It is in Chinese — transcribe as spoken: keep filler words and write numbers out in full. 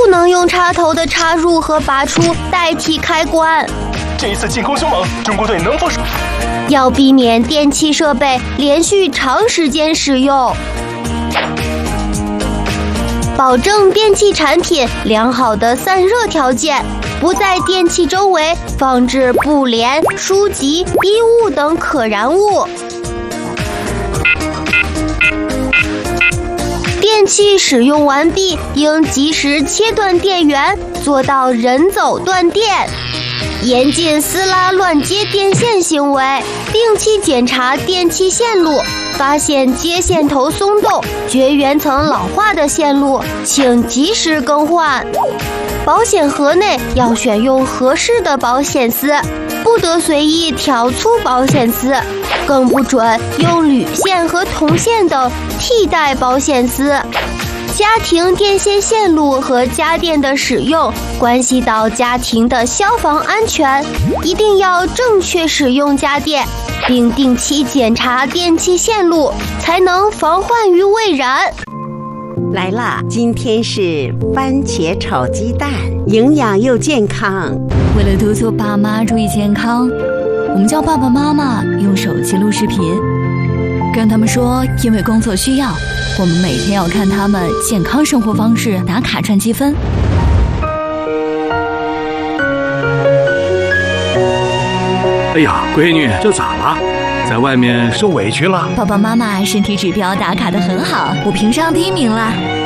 能用插头的插入和拔出代替开关。 这一次进攻凶猛，中国队能否？ 要避免电器设备连续长时间使用，保证电器产品良好的散热条件，不在电器周围放置布帘、书籍、衣物等可燃物。电器使用完毕，应及时切断电源，做到人走断电。严禁撕拉乱接电线行为，定期检查电器线路，发现接线头松动、绝缘层老化的线路，请及时更换。保险盒内要选用合适的保险丝，不得随意挑粗保险丝，更不准用铝线和铜线等替代保险丝。家庭电线线路和家电的使用关系到家庭的消防安全，一定要正确使用家电，并定期检查电器线路，才能防患于未然。 来啦，今天是番茄炒鸡蛋，营养又健康。 为了督促爸妈注意健康，我们教爸爸妈妈用手机录视频，跟他们说，因为工作需要，我们每天要看他们健康生活方式，打卡赚积分。 哎呀，闺女，这咋了？在外面受委屈了？ 爸爸妈妈身体指标打卡得很好，我评上第一名了。